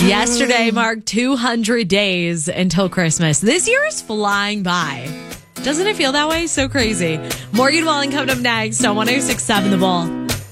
Yesterday marked 200 days until Christmas. This year is flying by. Doesn't it feel that way? So crazy. Morgan Wallen coming up next on 106.7 The Bull.